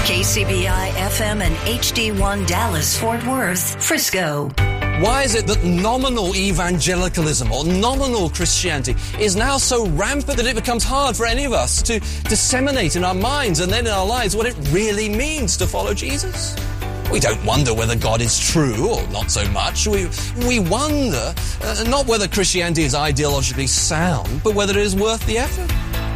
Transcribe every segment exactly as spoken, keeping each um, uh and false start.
K C B I F M and H D one Dallas, Fort Worth, Frisco. Why is it that nominal evangelicalism or nominal Christianity is now so rampant that it becomes hard for any of us to disseminate in our minds and then in our lives what it really means to follow Jesus? We don't wonder whether God is true or not so much. We, we wonder uh, not whether Christianity is ideologically sound, but whether it is worth the effort.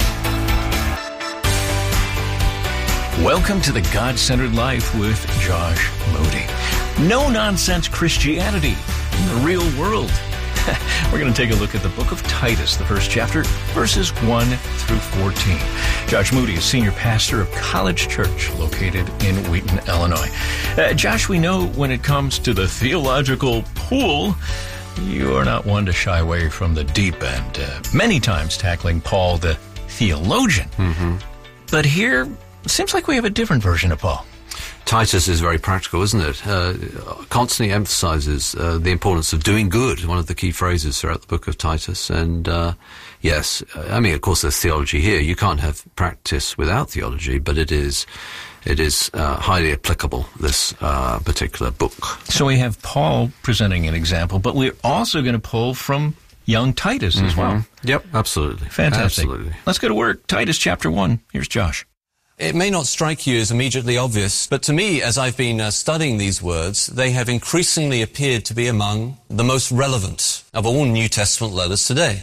Welcome to the God-Centered Life with Josh Moody. No-nonsense Christianity in the real world. We're going to take a look at the book of Titus, the first chapter, verses one through fourteen. Josh Moody is senior pastor of College Church located in Wheaton, Illinois. Uh, Josh, we know when it comes to the theological pool, you are not one to shy away from the deep end, uh, many times tackling Paul the theologian. Mm-hmm. But here, it seems like we have a different version of Paul. Titus is very practical, isn't it? Uh, constantly emphasizes uh, the importance of doing good, one of the key phrases throughout the book of Titus. And uh, yes, I mean, of course, there's theology here. You can't have practice without theology, but it is it is uh, highly applicable, this uh, particular book. So we have Paul presenting an example, but we're also going to pull from young Titus mm-hmm. as well. Yep, absolutely. Fantastic. Absolutely. Let's go to work. Titus chapter one. Here's Josh. It may not strike you as immediately obvious, but to me, as I've been uh, studying these words, they have increasingly appeared to be among the most relevant of all New Testament letters today.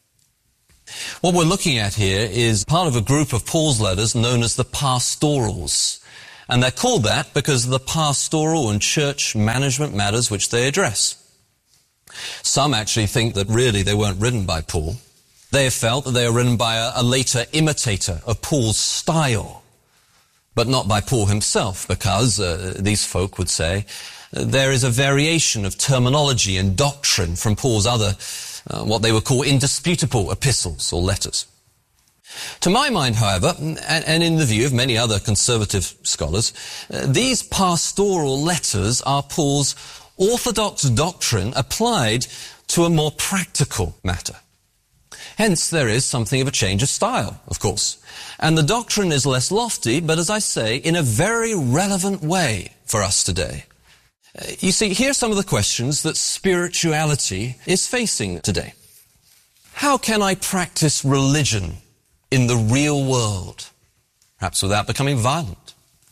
What we're looking at here is part of a group of Paul's letters known as the pastorals. And they're called that because of the pastoral and church management matters which they address. Some actually think that really they weren't written by Paul. They have felt that they were written by a, a later imitator of Paul's style, but not by Paul himself, because uh, these folk would say uh, there is a variation of terminology and doctrine from Paul's other, uh, what they would call indisputable epistles or letters. To my mind, however, and, and in the view of many other conservative scholars, uh, these pastoral letters are Paul's orthodox doctrine applied to a more practical matter. Hence, there is something of a change of style, of course. And the doctrine is less lofty, but as I say, in a very relevant way for us today. Uh, you see, here are some of the questions that spirituality is facing today. How can I practice religion in the real world, perhaps without becoming violent?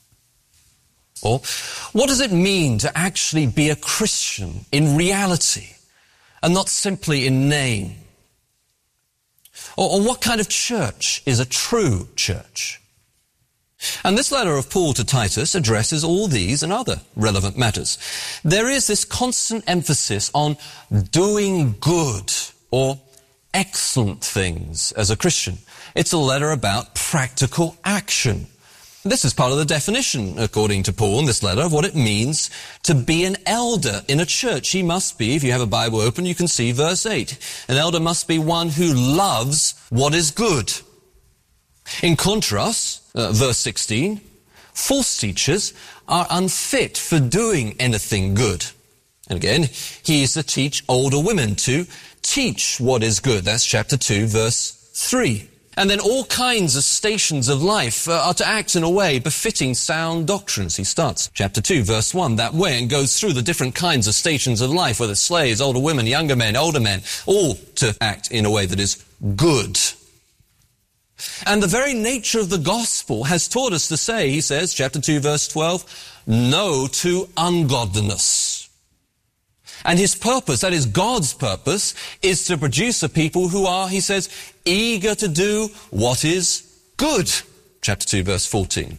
Or, what does it mean to actually be a Christian in reality and not simply in name? Or, or what kind of church is a true church? And this letter of Paul to Titus addresses all these and other relevant matters. There is this constant emphasis on doing good or excellent things as a Christian. It's a letter about practical action. This is part of the definition, according to Paul in this letter, of what it means to be an elder in a church. He must be, if you have a Bible open, you can see verse eight. An elder must be one who loves what is good. In contrast, uh, verse sixteen, false teachers are unfit for doing anything good. And again, he is to teach older women to teach what is good. That's chapter two, verse three. And then all kinds of stations of life uh, are to act in a way befitting sound doctrines. He starts chapter two, verse one, that way, and goes through the different kinds of stations of life, whether slaves, older women, younger men, older men, all to act in a way that is good. And the very nature of the gospel has taught us to say, he says, chapter two, verse twelve, no to ungodliness. And his purpose, that is God's purpose, is to produce a people who are, he says, eager to do what is good. Chapter two, verse fourteen.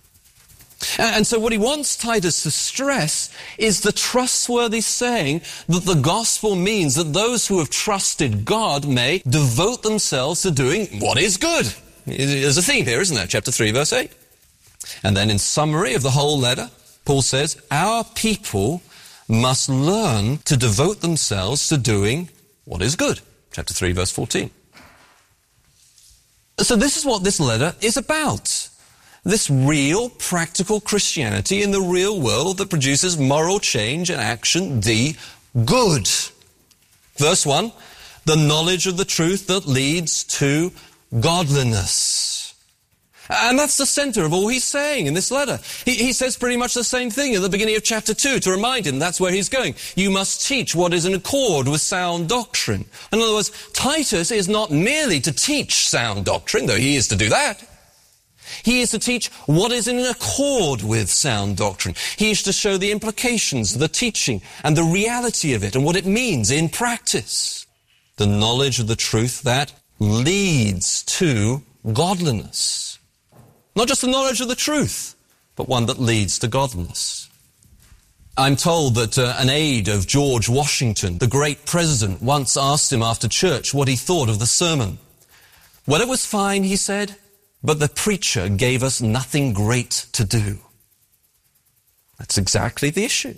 And so what he wants Titus to stress is the trustworthy saying that the gospel means that those who have trusted God may devote themselves to doing what is good. There's a theme here, isn't there? Chapter three, verse eight. And then in summary of the whole letter, Paul says, our people must learn to devote themselves to doing what is good. Chapter three, verse fourteen. So this is what this letter is about. This real, practical Christianity in the real world that produces moral change and action, the good. Verse one, the knowledge of the truth that leads to godliness. And that's the center of all he's saying in this letter. He, he says pretty much the same thing at the beginning of chapter two to remind him that's where he's going. You must teach what is in accord with sound doctrine. In other words, Titus is not merely to teach sound doctrine, though he is to do that. He is to teach what is in accord with sound doctrine. He is to show the implications of the teaching and the reality of it and what it means in practice. The knowledge of the truth that leads to godliness. Not just the knowledge of the truth, but one that leads to godliness. I'm told that uh, an aide of George Washington, the great president, once asked him after church what he thought of the sermon. Well, it was fine, he said, but the preacher gave us nothing great to do. That's exactly the issue.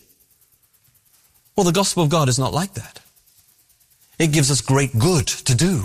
Well, the gospel of God is not like that. It gives us great good to do.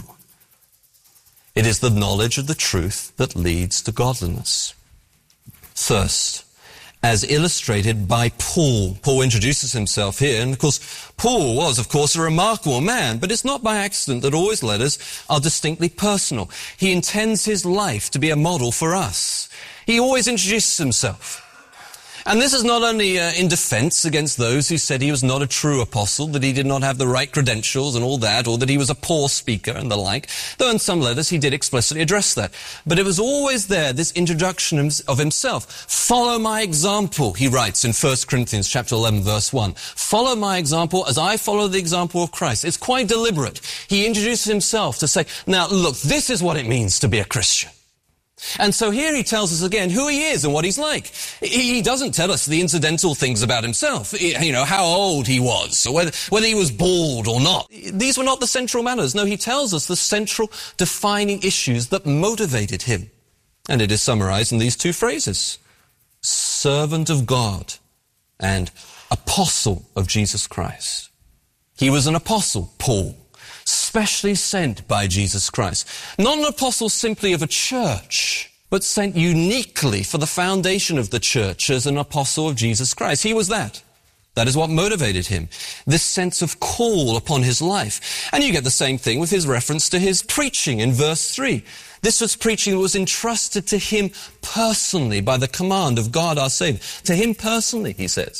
It is the knowledge of the truth that leads to godliness. First, as illustrated by Paul. Paul introduces himself here, and of course, Paul was, of course, a remarkable man, but it's not by accident that all his letters are distinctly personal. He intends his life to be a model for us. He always introduces himself. And this is not only uh, in defense against those who said he was not a true apostle, that he did not have the right credentials and all that, or that he was a poor speaker and the like, though in some letters he did explicitly address that. But it was always there, this introduction of himself. Follow my example, he writes in First Corinthians chapter eleven, verse one. Follow my example as I follow the example of Christ. It's quite deliberate. He introduces himself to say, now look, this is what it means to be a Christian. And so here he tells us again who he is and what he's like. He doesn't tell us the incidental things about himself, you know, how old he was, or whether, whether he was bald or not. These were not the central matters. No, he tells us the central defining issues that motivated him. And it is summarized in these two phrases. Servant of God and apostle of Jesus Christ. He was an apostle, Paul. Specially sent by Jesus Christ. Not an apostle simply of a church, but sent uniquely for the foundation of the church as an apostle of Jesus Christ. He was that. That is what motivated him. This sense of call upon his life. And you get the same thing with his reference to his preaching in verse three. This was preaching that was entrusted to him personally by the command of God our Savior. To him personally, he says.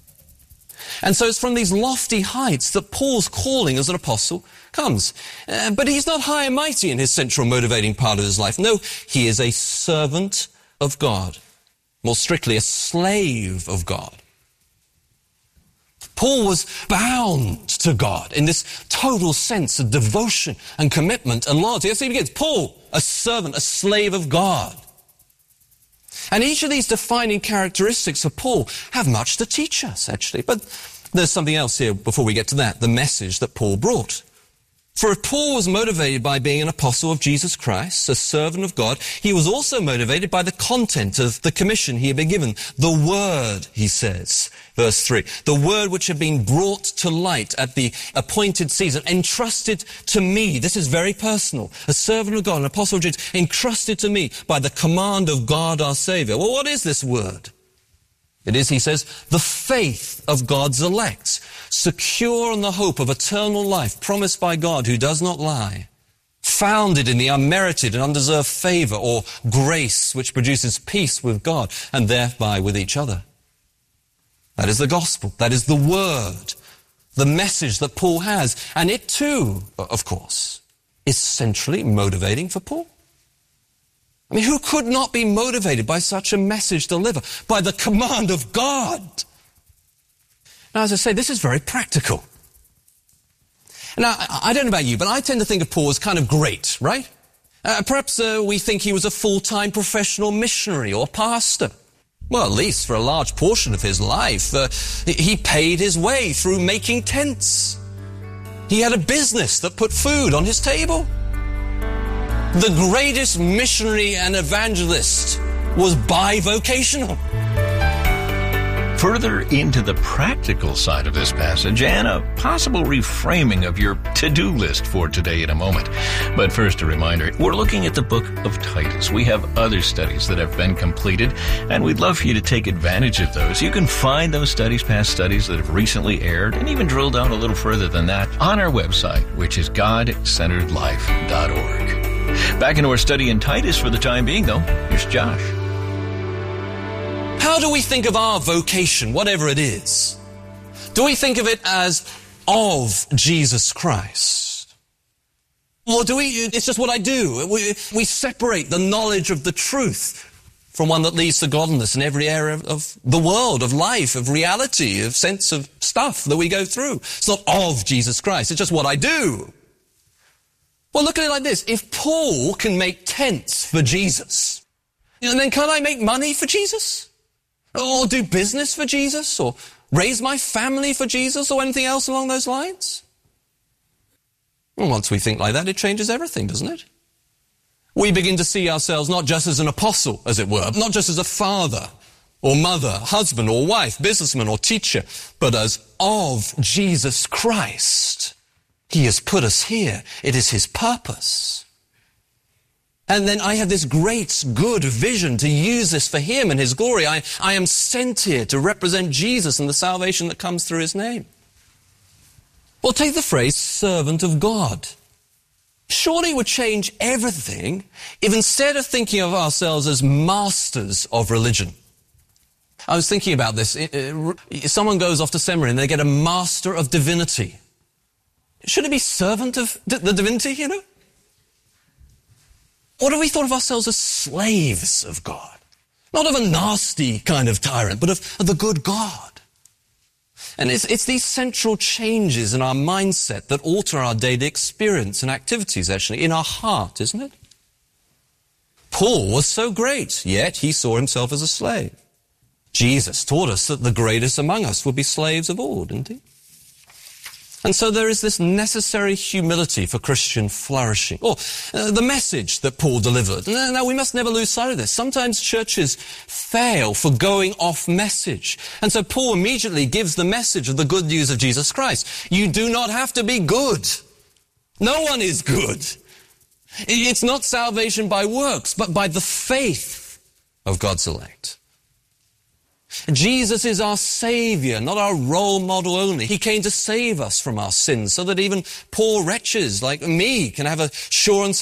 And so it's from these lofty heights that Paul's calling as an apostle comes. Uh, but he's not high and mighty in his central motivating part of his life. No, he is a servant of God. More strictly, a slave of God. Paul was bound to God in this total sense of devotion and commitment and loyalty. That's how he begins. Paul, a servant, a slave of God. And each of these defining characteristics of Paul have much to teach us, actually. But there's something else here before we get to that, the message that Paul brought. For if Paul was motivated by being an apostle of Jesus Christ, a servant of God, he was also motivated by the content of the commission he had been given. The word, he says, verse three, the word which had been brought to light at the appointed season, entrusted to me. This is very personal. A servant of God, an apostle of Jesus, entrusted to me by the command of God our Savior. Well, what is this word? It is, he says, the faith of God's elect, secure in the hope of eternal life promised by God who does not lie, founded in the unmerited and undeserved favor or grace which produces peace with God and thereby with each other. That is the gospel. That is the word, the message that Paul has. And it too, of course, is centrally motivating for Paul. I mean, who could not be motivated by such a message delivered? By the command of God. Now, as I say, this is very practical. Now, I don't know about you, but I tend to think of Paul as kind of great, right? Uh, perhaps uh, we think he was a full-time professional missionary or pastor. Well, at least for a large portion of his life, uh, he paid his way through making tents. He had a business that put food on his table. The greatest missionary and evangelist was bivocational. Further into the practical side of this passage and a possible reframing of your to-do list for today in a moment. But first, a reminder, we're looking at the book of Titus. We have other studies that have been completed, and we'd love for you to take advantage of those. You can find those studies, past studies that have recently aired, and even drill down a little further than that on our website, which is god centered life dot org. Back into our study in Titus for the time being, though. Here's Josh. How do we think of our vocation, whatever it is? Do we think of it as of Jesus Christ? Or do we, it's just what I do. We, we separate the knowledge of the truth from one that leads to godliness in every area of, of the world, of life, of reality, of sense of stuff that we go through. It's not of Jesus Christ, it's just what I do. Well, look at it like this. If Paul can make tents for Jesus, and then can I make money for Jesus? Or do business for Jesus? Or raise my family for Jesus? Or anything else along those lines? Well, once we think like that, it changes everything, doesn't it? We begin to see ourselves not just as an apostle, as it were, not just as a father or mother, husband or wife, businessman or teacher, but as of Jesus Christ. He has put us here. It is his purpose. And then I have this great, good vision to use this for him and his glory. I, I am sent here to represent Jesus and the salvation that comes through his name. Well, take the phrase, servant of God. Surely it would change everything if instead of thinking of ourselves as masters of religion. I was thinking about this. Someone goes off to seminary and they get a master of divinity. Should it be servant of d- the divinity, you know? Or have we thought of ourselves as slaves of God? Not of a nasty kind of tyrant, but of, of the good God. And it's, it's these central changes in our mindset that alter our daily experience and activities, actually, in our heart, isn't it? Paul was so great, yet he saw himself as a slave. Jesus taught us that the greatest among us would be slaves of all, didn't he? And so there is this necessary humility for Christian flourishing. Or uh, the message that Paul delivered. Now, now, we must never lose sight of this. Sometimes churches fail for going off message. And so Paul immediately gives the message of the good news of Jesus Christ. You do not have to be good. No one is good. It's not salvation by works, but by the faith of God's elect. Jesus is our Savior, not our role model only. He came to save us from our sins so that even poor wretches like me can have assurance